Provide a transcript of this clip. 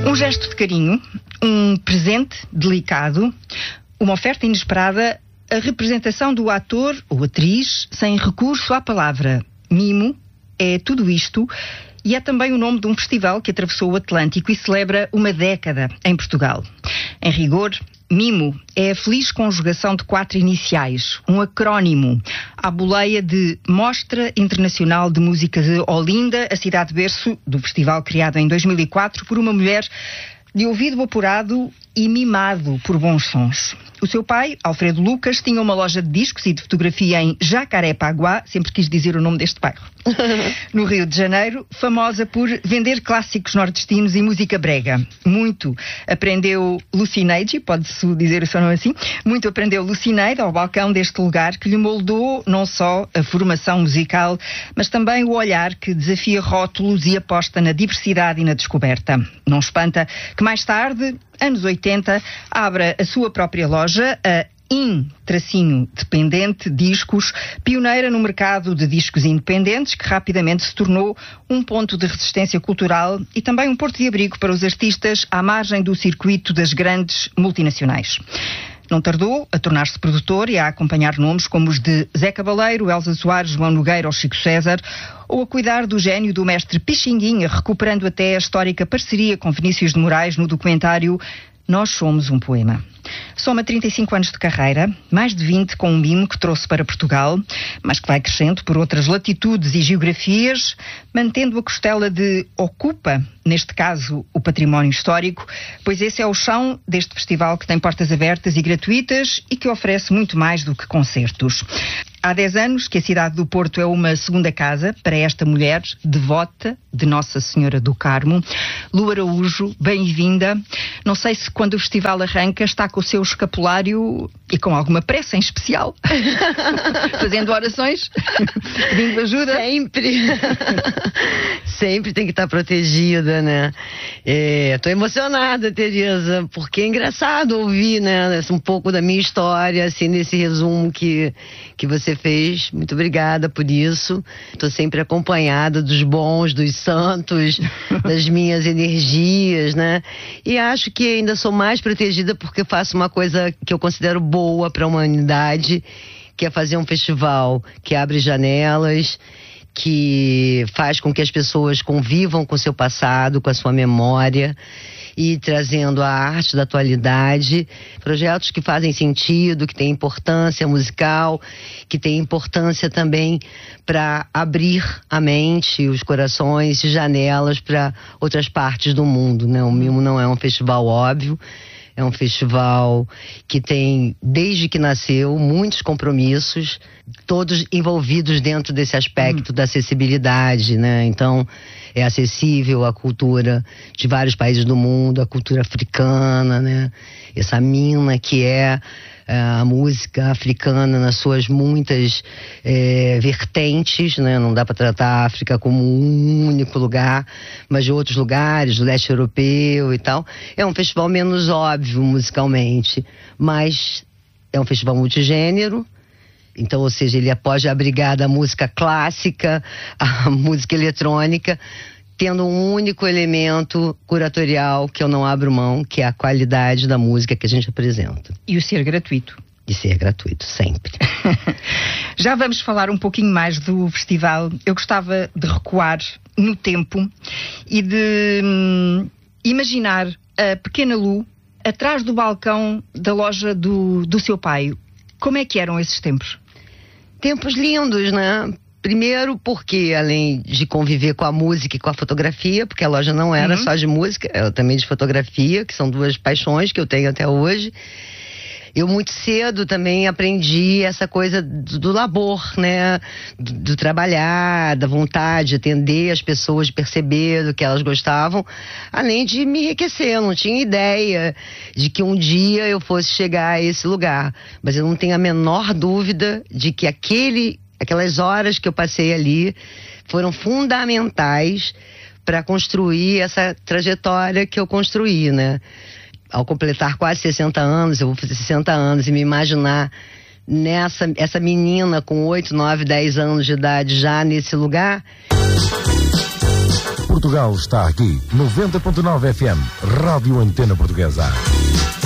Um gesto de carinho, um presente delicado, uma oferta inesperada, a representação do ator ou atriz sem recurso à palavra. Mimo é tudo isto e é também o nome de um festival que atravessou o Atlântico e celebra uma década em Portugal. Em rigor, Mimo é a feliz conjugação de 4 iniciais, um acrónimo, à boleia de Mostra Internacional de Música de Olinda, a cidade berço do festival criado em 2004 por uma mulher de ouvido apurado e mimado por bons sons. O seu pai, Alfredo Lucas, tinha uma loja de discos e de fotografia em Jacarepaguá, sempre quis dizer o nome deste bairro, no Rio de Janeiro, famosa por vender clássicos nordestinos e música brega. Muito aprendeu Lucineide, pode-se dizer o seu nome assim, muito aprendeu Lucineide ao balcão deste lugar, que lhe moldou não só a formação musical, mas também o olhar que desafia rótulos e aposta na diversidade e na descoberta. Não espanta que mais tarde, anos 80, abra a sua própria loja, a In-Dependente Discos, pioneira no mercado de discos independentes, que rapidamente se tornou um ponto de resistência cultural e também um porto de abrigo para os artistas à margem do circuito das grandes multinacionais. Não tardou a tornar-se produtor e a acompanhar nomes como os de Zé Cabaleiro, Elza Soares, João Nogueira ou Chico César, ou a cuidar do gênio do mestre Pixinguinha, recuperando até a histórica parceria com Vinícius de Moraes no documentário Nós Somos um Poema. Soma 35 anos de carreira, mais de 20 com um mimo que trouxe para Portugal, mas que vai crescendo por outras latitudes e geografias, mantendo a costela de ocupa, neste caso, o património histórico, pois esse é o chão deste festival que tem portas abertas e gratuitas e que oferece muito mais do que concertos. Há 10 anos que a cidade do Porto é uma segunda casa para esta mulher devota de Nossa Senhora do Carmo. Lu Araújo, bem-vinda. Não sei se quando o festival arranca está com o seu escapulário e com alguma pressa em especial, fazendo orações, pedindo ajuda. Sempre. Sempre tem que estar protegida, né? Estou emocionada, Tereza, porque é engraçado ouvir, né, um pouco da minha história, assim, nesse resumo que você fez. Muito obrigada por isso. Estou sempre acompanhada dos bons, dos santos, das minhas energias, né? E acho que ainda sou mais protegida porque faço uma coisa que eu considero boa para a humanidade, que é fazer um festival que abre janelas, que faz com que as pessoas convivam com o seu passado, com a sua memória, e trazendo a arte da atualidade, projetos que fazem sentido, que têm importância musical, que têm importância também para abrir a mente, os corações e janelas para outras partes do mundo, né? O Mimo não é um festival óbvio, é um festival que tem, desde que nasceu, muitos compromissos, todos envolvidos dentro desse aspecto da acessibilidade, né? Então, é acessível à cultura de vários países do mundo, a cultura africana, né? Essa mina que é a música africana nas suas muitas vertentes, né? Não dá para tratar a África como um único lugar, mas de outros lugares, do leste europeu e tal. É um festival menos óbvio musicalmente, mas é um festival multigênero. Então, ou seja, ele pode abrigar da música clássica, a música eletrônica, tendo um único elemento curatorial que eu não abro mão, que é a qualidade da música que a gente apresenta. E o ser gratuito. E ser gratuito, sempre. Já vamos falar um pouquinho mais do festival. Eu gostava de recuar no tempo e de imaginar a pequena Lu atrás do balcão da loja do seu pai. Como é que eram esses tempos? Tempos lindos, né? Primeiro porque, além de conviver com a música e com a fotografia, porque a loja não era só de música, era também de fotografia, que são duas paixões que eu tenho até hoje. Eu muito cedo também aprendi essa coisa do labor, né? Do trabalhar, da vontade de atender as pessoas, de perceber do que elas gostavam, além de me enriquecer. Eu não tinha ideia de que um dia eu fosse chegar a esse lugar. Mas eu não tenho a menor dúvida de que aquelas horas que eu passei ali foram fundamentais para construir essa trajetória que eu construí, né? Ao completar quase 60 anos, eu vou fazer 60 anos, e me imaginar essa menina com 8, 9, 10 anos de idade já nesse lugar. Portugal está aqui. 90.9 FM, Rádio Antena Portuguesa.